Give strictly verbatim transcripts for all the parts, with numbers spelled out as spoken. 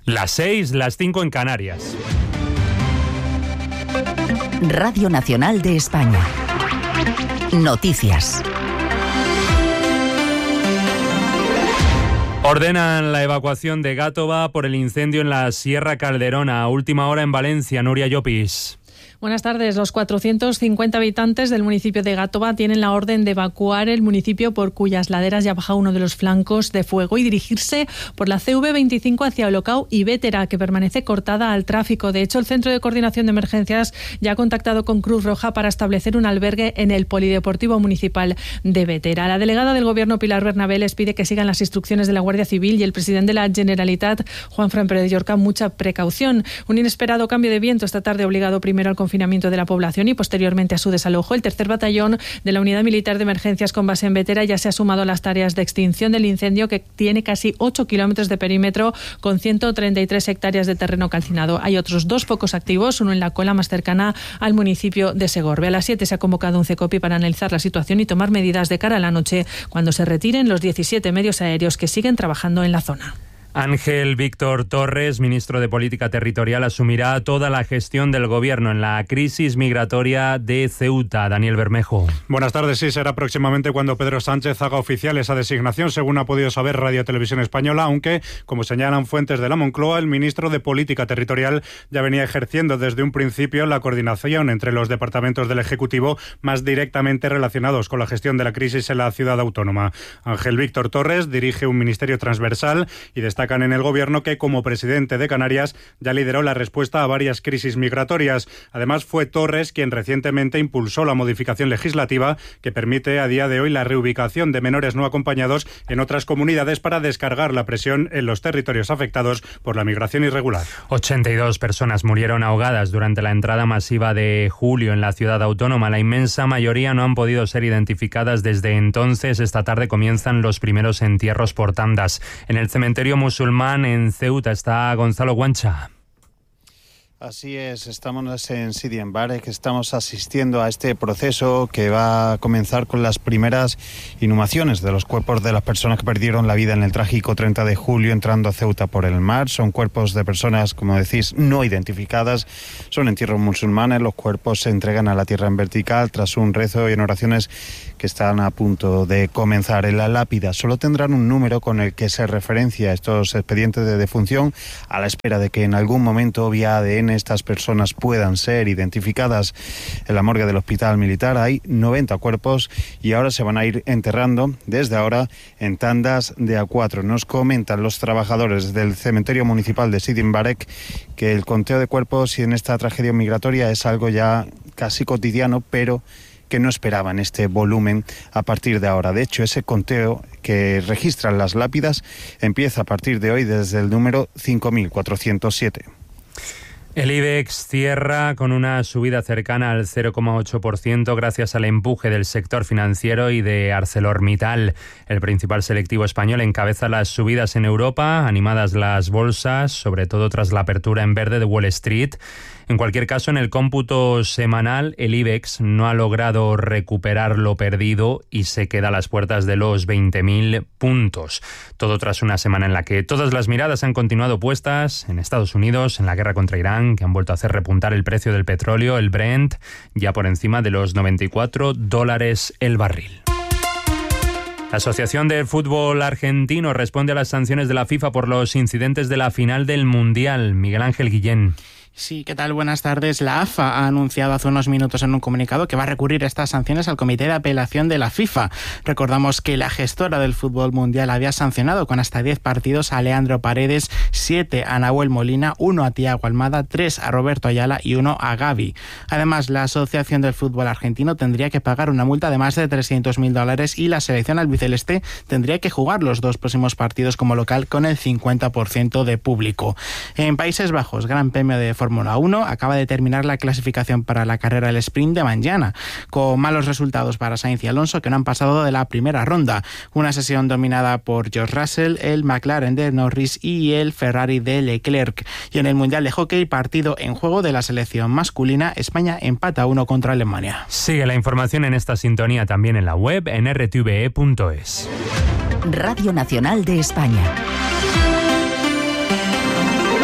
Las seis, las cinco en Canarias. Radio Nacional de España. Noticias. Ordenan la evacuación de Gátova por el incendio en la Sierra Calderona. A última hora en Valencia, Nuria Llopis. Buenas tardes. Los cuatrocientos cincuenta habitantes del municipio de Gátova tienen la orden de evacuar el municipio por cuyas laderas ya baja uno de los flancos de fuego y dirigirse por la C V veinticinco hacia Olocau y Bétera, que permanece cortada al tráfico. De hecho, el Centro de Coordinación de Emergencias ya ha contactado con Cruz Roja para establecer un albergue en el Polideportivo Municipal de Bétera. La delegada del Gobierno, Pilar Bernabé, les pide que sigan las instrucciones de la Guardia Civil y el presidente de la Generalitat, Juanfran Pérez de Llorca, mucha precaución. Un inesperado cambio de viento esta tarde ha obligado primero al confinamiento de la población y posteriormente a su desalojo. El tercer batallón de la Unidad Militar de Emergencias con base en Bétera ya se ha sumado a las tareas de extinción del incendio, que tiene casi ocho kilómetros de perímetro con ciento treinta y tres hectáreas de terreno calcinado. Hay otros dos focos activos, uno en la cola más cercana al municipio de Segorbe. A las siete se ha convocado un CECOPI para analizar la situación y tomar medidas de cara a la noche, cuando se retiren los diecisiete medios aéreos que siguen trabajando en la zona. Ángel Víctor Torres, ministro de Política Territorial, asumirá toda la gestión del Gobierno en la crisis migratoria de Ceuta. Daniel Bermejo. Buenas tardes. Sí, será próximamente cuando Pedro Sánchez haga oficial esa designación, según ha podido saber Radio Televisión Española, aunque, como señalan fuentes de la Moncloa, el ministro de Política Territorial ya venía ejerciendo desde un principio la coordinación entre los departamentos del Ejecutivo más directamente relacionados con la gestión de la crisis en la ciudad autónoma. Ángel Víctor Torres dirige un ministerio transversal y destaca Destacan en el Gobierno que, como presidente de Canarias, ya lideró la respuesta a varias crisis migratorias. Además, fue Torres quien recientemente impulsó la modificación legislativa que permite a día de hoy la reubicación de menores no acompañados en otras comunidades para descargar la presión en los territorios afectados por la migración irregular. ochenta y dos personas murieron ahogadas durante la entrada masiva de julio en la ciudad autónoma. La inmensa mayoría no han podido ser identificadas desde entonces. Esta tarde comienzan los primeros entierros por tandas. En el cementerio musulmán en Ceuta está Gonzalo Guancha. Así es, estamos en Sidi Mbarek, estamos asistiendo a este proceso que va a comenzar con las primeras inhumaciones de los cuerpos de las personas que perdieron la vida en el trágico treinta de julio entrando a Ceuta por el mar. Son cuerpos de personas, como decís, no identificadas, son entierros musulmanes. Los cuerpos se entregan a la tierra en vertical tras un rezo y en oraciones que están a punto de comenzar. En la lápida solo tendrán un número con el que se referencia estos expedientes de defunción, a la espera de que en algún momento vía A D N estas personas puedan ser identificadas. En la morgue del Hospital Militar hay noventa cuerpos y ahora se van a ir enterrando desde ahora en tandas de a cuatro. Nos comentan los trabajadores del cementerio municipal de Sidi Mbarek que el conteo de cuerpos y en esta tragedia migratoria es algo ya casi cotidiano, pero que no esperaban este volumen a partir de ahora. De hecho, ese conteo que registran las lápidas empieza a partir de hoy desde el número cinco mil cuatrocientos siete. El IBEX cierra con una subida cercana al cero coma ocho por ciento gracias al empuje del sector financiero y de ArcelorMittal. El principal selectivo español encabeza las subidas en Europa, animadas las bolsas, sobre todo tras la apertura en verde de Wall Street. En cualquier caso, en el cómputo semanal, el IBEX no ha logrado recuperar lo perdido y se queda a las puertas de los veinte mil puntos. Todo tras una semana en la que todas las miradas han continuado puestas en Estados Unidos, en la guerra contra Irán, que han vuelto a hacer repuntar el precio del petróleo, el Brent, ya por encima de los noventa y cuatro dólares el barril. La Asociación de Fútbol Argentino responde a las sanciones de la FIFA por los incidentes de la final del Mundial. Miguel Ángel Guillén. Sí, ¿qué tal? Buenas tardes. La A F A ha anunciado hace unos minutos en un comunicado que va a recurrir estas sanciones al Comité de Apelación de la FIFA. Recordamos que la gestora del fútbol mundial había sancionado con hasta diez partidos a Leandro Paredes, siete a Nahuel Molina, uno a Thiago Almada, tres a Roberto Ayala y uno a Gavi. Además, la Asociación del Fútbol Argentino tendría que pagar una multa de más de trescientos mil dólares y la selección albiceleste tendría que jugar los dos próximos partidos como local con el cincuenta por ciento de público. En Países Bajos, Gran Premio de Fórmula uno, acaba de terminar la clasificación para la carrera del sprint de mañana, con malos resultados para Sainz y Alonso, que no han pasado de la primera ronda. Una sesión dominada por George Russell, el McLaren de Norris y el Ferrari de Leclerc. Y en el Mundial de Hockey, partido en juego de la selección masculina, España empata uno contra Alemania. Sigue la información en esta sintonía también en la web en r t v e punto es. Radio Nacional de España.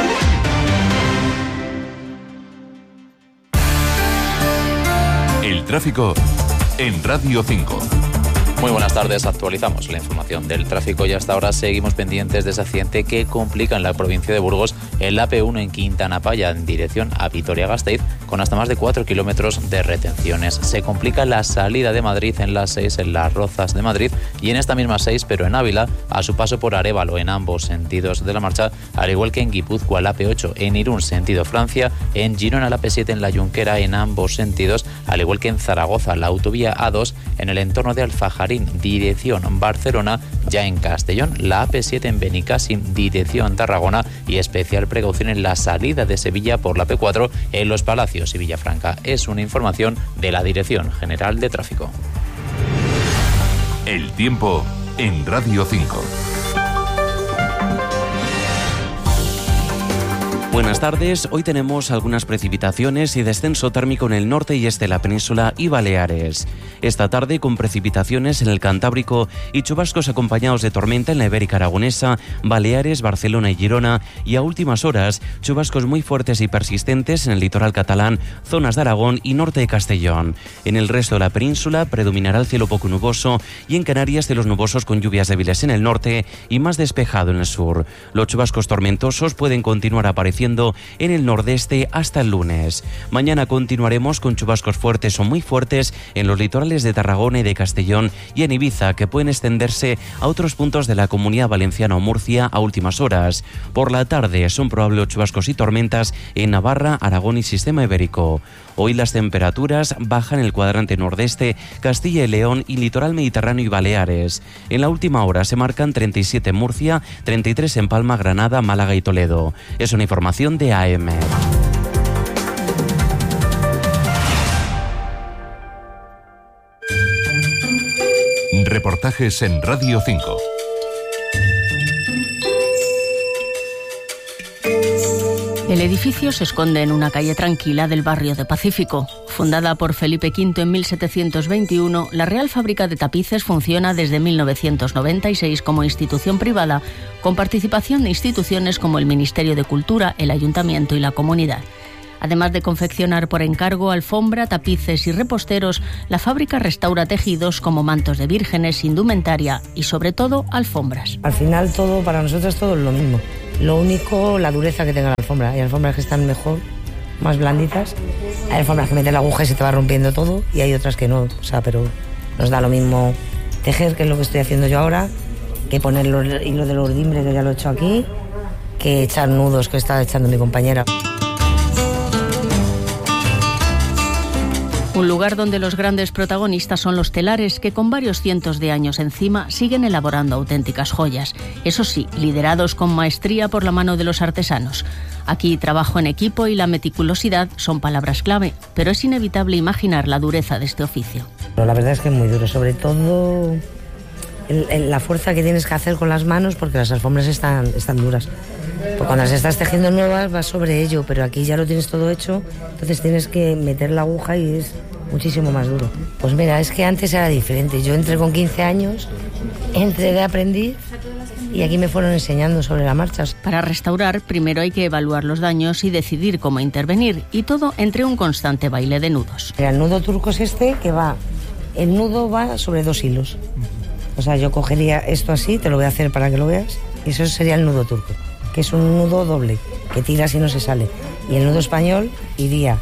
tráfico en Radio cinco. Muy buenas tardes, actualizamos la información del tráfico y hasta ahora seguimos pendientes de ese accidente que complica en la provincia de Burgos en la A P uno en Quintana Paya en dirección a Vitoria-Gasteiz con hasta más de cuatro kilómetros de retenciones. Se complica la salida de Madrid en la seis en Las Rozas de Madrid y en esta misma seis pero en Ávila a su paso por Arévalo en ambos sentidos de la marcha, al igual que en Guipúzcoa la A P ocho en Irún sentido Francia, en Girona la A P siete en la Junquera en ambos sentidos, al igual que en Zaragoza la autovía A dos en el entorno de Alfajarín dirección Barcelona, ya en Castellón la A P siete en Benicàssim dirección Tarragona y especial precaución en la salida de Sevilla por la P cuatro en Los Palacios y Villafranca. Es una información de la Dirección General de Tráfico. El tiempo en Radio cinco. Buenas tardes, hoy tenemos algunas precipitaciones y descenso térmico en el norte y este de la península y Baleares. Esta tarde con precipitaciones en el Cantábrico y chubascos acompañados de tormenta en la Ibérica Aragonesa, Baleares, Barcelona y Girona, y a últimas horas chubascos muy fuertes y persistentes en el litoral catalán, zonas de Aragón y norte de Castellón. En el resto de la península predominará el cielo poco nuboso y en Canarias cielos nubosos con lluvias débiles en el norte y más despejado en el sur. Los chubascos tormentosos pueden continuar apareciendo en el nordeste hasta el lunes. Mañana continuaremos con chubascos fuertes o muy fuertes en los litorales de Tarragona y de Castellón y en Ibiza, que pueden extenderse a otros puntos de la Comunidad Valenciana o Murcia a últimas horas. Por la tarde son probables chubascos y tormentas en Navarra, Aragón y Sistema Ibérico. Hoy las temperaturas bajan en el cuadrante nordeste, Castilla y León y litoral mediterráneo y Baleares. En la última hora se marcan treinta y siete en Murcia, treinta y tres en Palma, Granada, Málaga y Toledo. Es una información de A M. Reportajes en Radio cinco. El edificio se esconde en una calle tranquila del barrio de Pacífico. Fundada por Felipe quinto en mil setecientos veintiuno, la Real Fábrica de Tapices funciona desde mil novecientos noventa y seis como institución privada, con participación de instituciones como el Ministerio de Cultura, el Ayuntamiento y la Comunidad. Además de confeccionar por encargo alfombra, tapices y reposteros, la fábrica restaura tejidos como mantos de vírgenes, indumentaria y, sobre todo, alfombras. Al final, todo para nosotros todo es lo mismo. Lo único, la dureza que tenga la alfombra. Hay alfombras que están mejor, más blanditas. Hay alfombras que meten la aguja y se te va rompiendo todo, y hay otras que no. O sea, pero nos da lo mismo tejer, que es lo que estoy haciendo yo ahora, que poner los hilos del urdimbre, que ya lo he hecho aquí, que echar nudos, que está echando mi compañera. Un lugar donde los grandes protagonistas son los telares, que con varios cientos de años encima siguen elaborando auténticas joyas. Eso sí, liderados con maestría por la mano de los artesanos. Aquí trabajo en equipo y la meticulosidad son palabras clave, pero es inevitable imaginar la dureza de este oficio. La verdad es que es muy duro, sobre todo el, el, la fuerza que tienes que hacer con las manos, porque las alfombras están, están duras. Porque cuando las estás tejiendo nuevas vas sobre ello, pero aquí ya lo tienes todo hecho, entonces tienes que meter la aguja y es muchísimo más duro. Pues mira, es que antes era diferente. Yo entré con quince años, entré de aprendiz y aquí me fueron enseñando sobre la marcha. Para restaurar, primero hay que evaluar los daños y decidir cómo intervenir, y todo entre un constante baile de nudos. El nudo turco es este, que va, el nudo va sobre dos hilos. O sea, yo cogería esto así, te lo voy a hacer para que lo veas, y eso sería el nudo turco, que es un nudo doble, que tiras y no se sale. Y el nudo español iría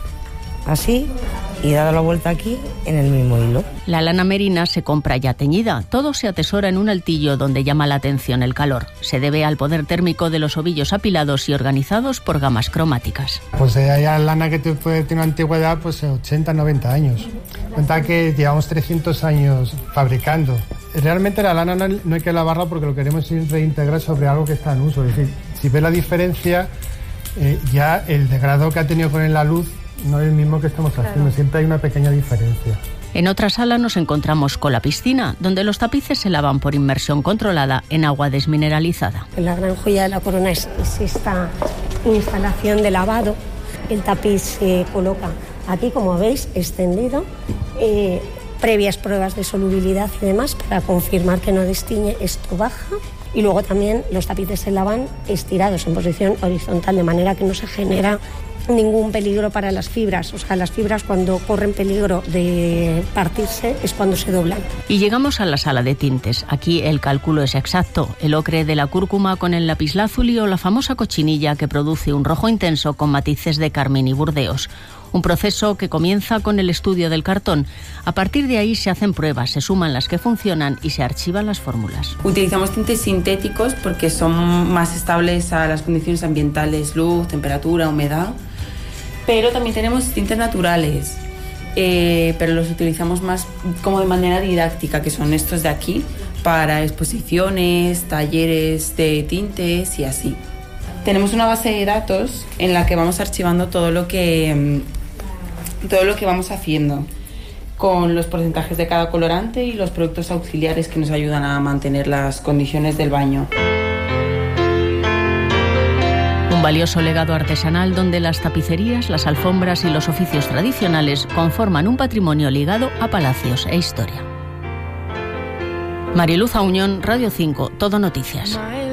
así y dado la vuelta aquí en el mismo hilo. La lana merina se compra ya teñida. Todo se atesora en un altillo donde llama la atención el calor. Se debe al poder térmico de los ovillos apilados y organizados por gamas cromáticas. Pues hay lana que puede tener una antigüedad pues ochenta, noventa años. Cuenta que llevamos trescientos años fabricando. Realmente la lana no hay que lavarla porque lo queremos reintegrar sobre algo que está en uso. Es decir, si ves la diferencia, eh, ya el degrado que ha tenido con la luz no es el mismo que estamos haciendo, claro. Siempre hay una pequeña diferencia. En otra sala nos encontramos con la piscina, donde los tapices se lavan por inmersión controlada en agua desmineralizada. La gran joya de la corona es, es esta instalación de lavado. El tapiz se coloca aquí, como veis, extendido, eh, previas pruebas de solubilidad y demás para confirmar que no destiñe. Esto baja. Y luego también los tapices se lavan estirados en posición horizontal, de manera que no se genera ningún peligro para las fibras. O sea, las fibras cuando corren peligro de partirse es cuando se doblan. Y llegamos a la sala de tintes. Aquí el cálculo es exacto. El ocre de la cúrcuma con el lapislázuli o la famosa cochinilla que produce un rojo intenso con matices de carmín y burdeos. Un proceso que comienza con el estudio del cartón. A partir de ahí se hacen pruebas, se suman las que funcionan y se archivan las fórmulas. Utilizamos tintes sintéticos porque son más estables a las condiciones ambientales, luz, temperatura, humedad. Pero también tenemos tintes naturales, eh, pero los utilizamos más como de manera didáctica, que son estos de aquí, para exposiciones, talleres de tintes y así. Tenemos una base de datos en la que vamos archivando todo lo que, todo lo que vamos haciendo, con los porcentajes de cada colorante y los productos auxiliares que nos ayudan a mantener las condiciones del baño. Un valioso legado artesanal donde las tapicerías, las alfombras y los oficios tradicionales conforman un patrimonio ligado a palacios e historia. Mariluz Auñón, Radio cinco, Todo Noticias.